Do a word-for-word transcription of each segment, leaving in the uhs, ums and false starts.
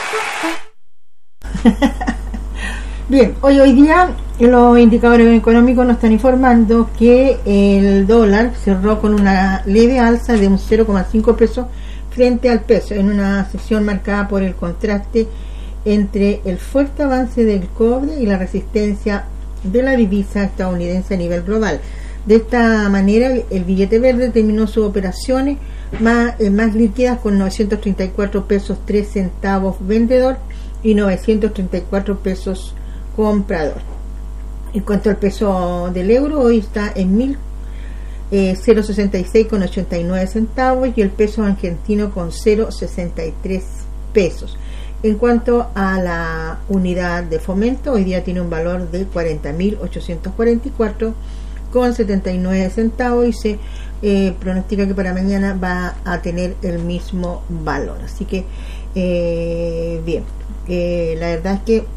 Bien, hoy hoy día los indicadores económicos nos están informando que el dólar cerró con una leve alza de un cero coma cinco pesos frente al peso, en una sesión marcada por el contraste entre el fuerte avance del cobre y la resistencia de la divisa estadounidense a nivel global. De esta manera, el billete verde terminó sus operaciones más, eh, más líquidas con novecientos treinta y cuatro pesos tres centavos vendedor y novecientos treinta y cuatro pesos comprador. En cuanto al peso del euro, hoy está en mil cero sesenta y seis con ochenta y nueve centavos y el peso argentino con cero sesenta y tres pesos. En cuanto a la unidad de fomento, hoy día tiene un valor de cuarenta mil ochocientos cuarenta y cuatro con setenta y nueve centavos y se eh, pronostica que para mañana va a tener el mismo valor. Así que, eh, bien, eh, la verdad es que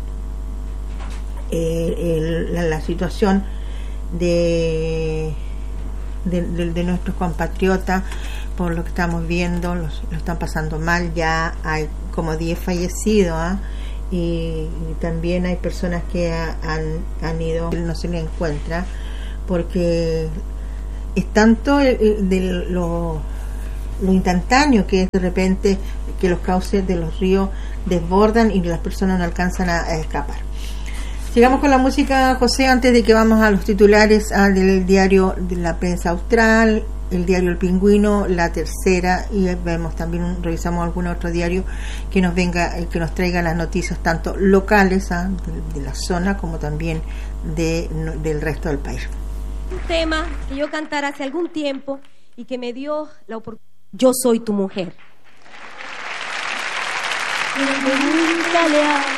eh, el, la, la situación de, de, de, de nuestros compatriotas, por lo que estamos viendo, los, lo están pasando mal. Ya hay como diez fallecidos, ¿eh? y, y también hay personas que ha, han, han ido, no se les encuentra, porque es tanto el, el, de lo, lo instantáneo que es de repente que los cauces de los ríos desbordan y las personas no alcanzan a, a escapar. Sigamos con la música, José, antes de que vamos a los titulares ah, del diario de la Prensa Austral, el diario El Pingüino, La Tercera, y vemos también, revisamos algún otro diario que nos venga, que nos traiga las noticias tanto locales ah, de, de la zona como también de, del resto del país. Un tema que yo cantara hace algún tiempo y que me dio la oportunidad. Yo soy tu mujer. Pregúntale a